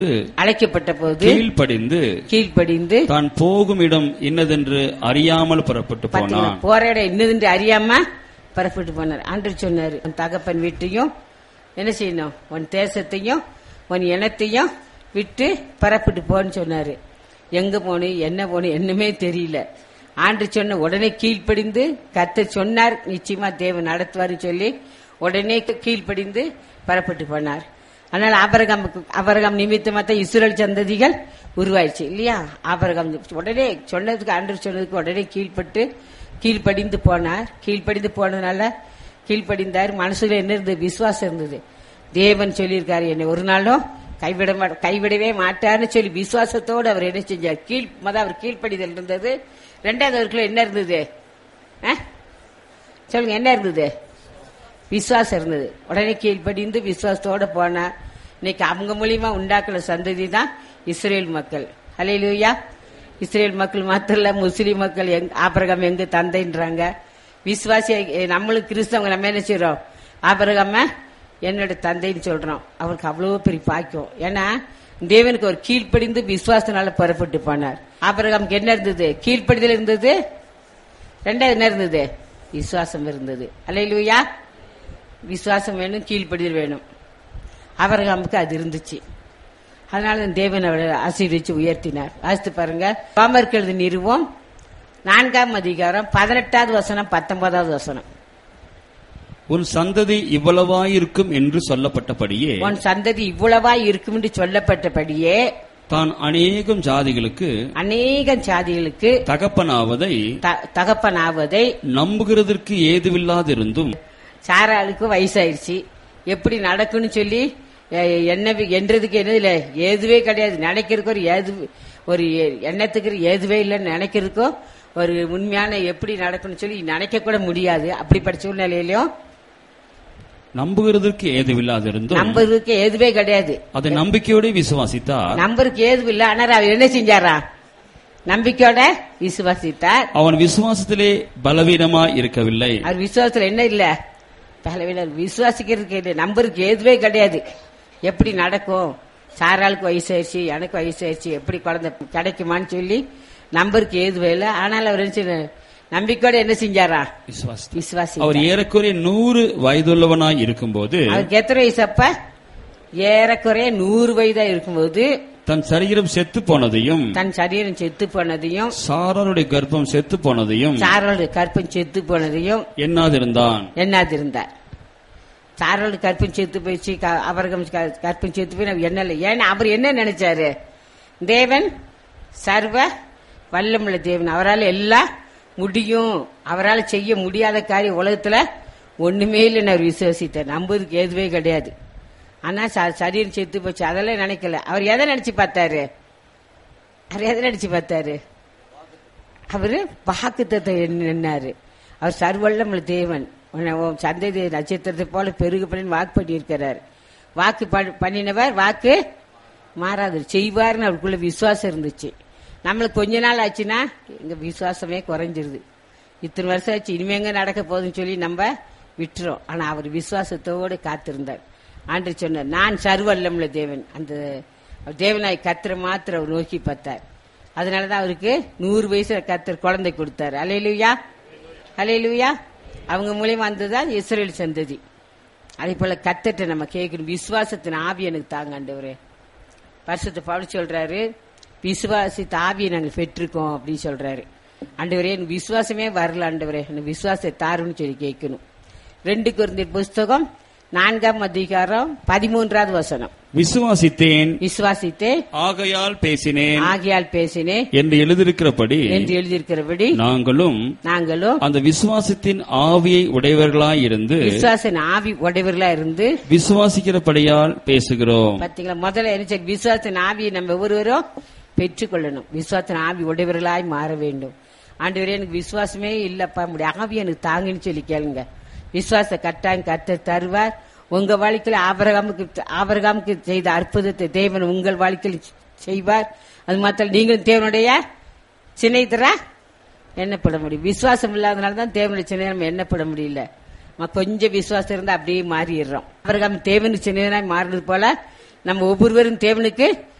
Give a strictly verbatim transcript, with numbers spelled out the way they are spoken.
அழைக்கப்பட்ட போது கீழ்ப்படிந்து கீழ்ப்படிந்து தான் போகும் இடம் இன்னதென்று அறியாமல் புறப்பட்டு போனான். போற இடம் இன்னதென்று அறியாம புறப்பட்டு போனார். ஆண்டவர் சொன்னாரு, உன் தகப்பன் வீட்டையும் என்ன செய்யணும், உன் தேசத்தையும் உன் இனத்தையும் விட்டு புறப்பட்டு போன்னு சொன்னாரு. எங்க போனு என்ன போனு என்னமே தெரியல. ஆண்டு சொன்ன உடனே கீழ்ப்படிந்து கர்த்தர் சொன்னார், நிச்சயமா தேவன் நடத்துவாரு சொல்லி உடனே கீழ்ப்படிந்து புறப்பட்டு போனார். அதனால ஆபிரகாம் ஆபிரகாம் நிமித்தமா தான் இஸ்ரவேல் சந்ததிகள் உருவாயிடுச்சு இல்லையா. ஆபிரகாம் உடனே சொன்னதுக்கு ஆண்டவர் சொன்னதுக்கு உடனே கீழ்பட்டு கீழ்ப்படிந்து போனார். கீழ்ப்படிந்து போனதுனால கீழ்ப்படிந்தார். மனசுல என்ன இருந்தது, விசுவாசம் இருந்தது. தேவன் சொல்லியிருக்காரு, என்னை ஒரு நாளும் கைவிட கைவிடவே மாட்டார்னு சொல்லி விசுவாசத்தோடு அவர் என்ன செஞ்சார், கீழ் மொதல் அவர் கீழ்ப்படிதல் இருந்தது. ரெண்டாவது அவருக்குள்ள என்ன இருந்தது சொல்லுங்க, என்ன இருந்தது, விசுவாசம் இருந்தது. உடனே கீழ்ப்படிந்து விசுவாசத்தோட போனார். இன்னைக்கு அவங்க மூலியமா உண்டாக்குற சந்ததி தான் இஸ்ரேல் மக்கள். ஹல்லேலூயா. இஸ்ரேல் மக்கள் மாத்திரம் இல்ல, முஸ்லீம் மக்கள் ஆபிரகாம் எங்க தந்தைன்றாங்க. விசுவாசி நம்மளுக்கு கிறிஸ்தவங்க நம்ம என்ன செய்யறோம், ஆபிரகாம என்னோட தந்தைன்னு சொல்றோம். அவருக்கு அவ்வளவு பெரிய பாக்கியம். ஏன்னா தேவனுக்கு ஒரு கீழ்ப்படிந்து விசுவாசனால புறப்பட்டு போனார். ஆபிரகாமுக்கு என்ன இருந்தது, கீழ்ப்படிதல் இருந்தது. ரெண்டாவது என்ன இருந்தது, விசுவாசம் இருந்தது. ஹல்லேலூயா. விசுவாசம் வேணும், கீழ்ப்படிதல் வேணும். ஆபிரகாமுக்கு அது இருந்துச்சு. அதனால தேவன் அவரை ஆசீர்வதிச்சு உயர்த்தினார். வாசித்து பாருங்க, ரோமர்கள் நிறுவம் நான்காம் அதிகாரம் பதினெட்டாவது வசனம் பத்தொன்பதாவது வசனம். உன் சந்ததி இவ்வளவாயிருக்கும் என்று சொல்லப்பட்டபடியே உன் சந்ததி இவ்வளவாய் இருக்கும் என்று சொல்லப்பட்டபடியே தான் அநேகம் ஜாதிகளுக்கு அநேக ஜாதிகளுக்கு தகப்பனாவதை தகப்பனாவதை நம்புகிறதற்கு ஏதுவில்லாதிருந்தும். சாராளுக்கு வயசாயிருச்சு, எப்படி நடக்கும்னு சொல்லி என்ன என்றதுக்கு என்ன இல்ல, ஏதுவே கிடையாது. நினைக்கிறதுக்கு ஒரு ஏது ஒரு எண்ணத்துக்கு ஏதுவே இல்லைன்னு நினைக்கிறதுக்கோ ஒரு உண்மையான எப்படி நடக்கும்னு சொல்லி நினைக்க கூட முடியாது. அப்படிப்பட்ட சூழ்நிலையிலும் நம்புகிறதுக்கு ஏதுவில்லாதிருந்தும், நம்புறதுக்கு ஏதுவே கிடையாது. அதை நம்பிக்கையோட விசுவாசித்தார். நம்பருக்கு ஏதுவில்லை, ஆனால் அவர் என்ன செஞ்சாரா, நம்பிக்கையோட விசுவாசித்தார். அவன் விசுவாசத்திலே பலவீனமா இருக்கவில்லை. அவர் விசுவாசத்துல என்ன இல்ல, பலவீனம். விசுவாசிக்கிறதுக்கு இல்லை, நம்பருக்கு ஏதுவே கிடையாது. எப்படி நடக்கும், சாராளுக்கு வயசாயிருச்சு, எனக்கு வயசாயிருச்சு, எப்படி குழந்தை கிடைக்குமான்னு சொல்லி நம்பருக்கு ஏதுவே இல்லை. ஆனால் அவர் என்ன நம்பிக்கையோட என்ன செஞ்சாரா, விசுவாசி. அவர் ஏறக்குறைய நூறு வயதுள்ளவனாய் இருக்கும்போது, அவருக்கு எத்தனை வயசு அப்ப, ஏறக்குறைய நூறு வயதா இருக்கும்போது தன் சரீரம் செத்து போனதையும் தன் சரீரம் செத்து போனதையும் சாராளுடைய கர்ப்பம் செத்து போனதையும் சாராளுடைய கற்பம் செத்து போனதையும் எண்ணாதிருந்தான் எண்ணாதிருந்தார். சாராளுடைய கற்பம் செத்து போயிடுச்சு, அவர்கள் கற்பம் செத்து போய் என்ன இல்லை. ஏன்னா அவர் என்ன நினைச்சாரு, தேவன் சர்வ வல்லமுள்ள தேவன், அவரால் எல்லாம் முடியும், அவரால் செய்ய முடியாத காரியம் உலகத்துல ஒண்ணுமே இல்லைன்னு அவர் விசுவாசித்தார். நம்புறதுக்கு ஏதுவே கிடையாது. ஆனா சரீரம் செத்து போச்சு, அதெல்லாம் நினைக்கல. அவர் எதை நினைச்சு பார்த்தாரு, அவர் எதை நினைச்சு பார்த்தாரு, அவரு வாக்குத்தத்தத்தை எண்ணாரு. அவர் சர்வவல்லமுள்ள தேவன், சந்ததி நட்சத்திரத்தை போல பெருகு பண்ணி வாக்கு பண்ணி இருக்கிறார். வாக்கு பண்ணினவர் வாக்கு மாறாது செய்வார்னு அவருக்குள்ள விசுவாசம் இருந்துச்சு. நம்மளுக்கு கொஞ்ச நாள் ஆச்சுன்னா எங்க விசுவாசமே குறைஞ்சிருது. இத்தனை வருஷம் ஆச்சு, இனிமே எங்க நடக்க போகுதுன்னு சொல்லி நம்ம விட்டுறோம். ஆனா அவர் விசுவாசத்தோடு காத்திருந்தார். ஆண்டு சொன்னார், நான் சர்வவல்லமுள்ள தேவன். அந்த தேவனாய் கர்த்தரை மாத்திர அவர் நோக்கி பார்த்தார். அதனாலதான் அவருக்கு நூறு வயசுல கர்த்தர் குழந்தை கொடுத்தாரு. அல்லேலூயா, அல்லேலூயா. அவங்க மூலியமா வந்ததுதான் இஸ்ரவேல் சந்ததி. அதே போல கர்த்தர்ட்ட நம்ம கேட்கணும், விசுவாசத்தின் ஆவி எனக்கு தாங்க ஆண்டவரே. பரிசுத்த பவுல் சொல்றாரு, விசுவாசித்த ஆவியை நாங்கள் பெற்றிருக்கோம் அப்படின்னு சொல்றாரு. ஆண்டவரே எனக்கு விசுவாசமே வரல ஆண்டவரே, எனக்கு விசுவாசத்தை தாருன்னு சொல்லி கேட்கணும். ரெண்டு கொரிந்தியர் புஸ்தகம் நான்காம் அதிகாரம் பதிமூன்றாவது வசனம். விசுவாசித்தேன் விசுவாசித்தேன் ஆகையால் பேசினேன் ஆகையால் பேசினேன் என்று எழுதியிருக்கிறபடி என்று எழுதியிருக்கிறபடி நாங்களும் நாங்களும் அந்த விசுவாசத்தின் ஆவியை உடையவர்களாய் இருந்து விசுவாசத்தின் ஆவி உடையவர்களா இருந்து விசுவாசிக்கிறபடியால் பேசுகிறோம். பாத்தீங்களா, முதல்ல என்ன செய்ய, விசுவாசத்தின் ஆவியை நம்ம ஒவ்வொருவரும் பெற்றுக்கொள்ளணும். விசுவாசத்தின் ஆவி உடையவர்களாய் மாற வேண்டும். ஆண்டவரே எனக்கு விசுவாசமே இல்லப்பா, முடிய ஆவி எனக்கு தாங்கன்னு சொல்லி கேளுங்க. விசுவாச கட்டாயம் கர்த்தர் தருவார். உங்க வாழ்க்கையில் ஆபிரகாமுக்கு ஆபிரகாமுக்கு செய்த அற்புதத்தை தேவன் உங்கள் வாழ்க்கையில் செய்வார். அது மாத்திரம் நீங்களும் தேவனுடைய சின்னைத்தரா எண்ணப்பட முடியும். விசுவாசம் இல்லாதனால தான் தேவனுடைய சின்ன நம்ம எண்ணப்பட முடியல. கொஞ்சம் விசுவாசம் இருந்தா அப்படியே மாறிடுறோம். ஆபிரகாம் தேவனுடைய சின்னதாய் மாறினது போல நம்ம ஒவ்வொருவரும் தேவனுக்கு